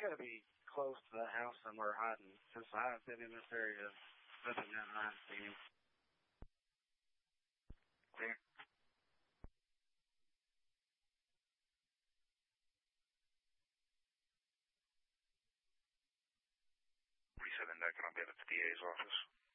got to be close to the house somewhere hiding, since I have been in this area living that I haven't seen him. Clear. 47 Deck, and I'll be at the DA's office.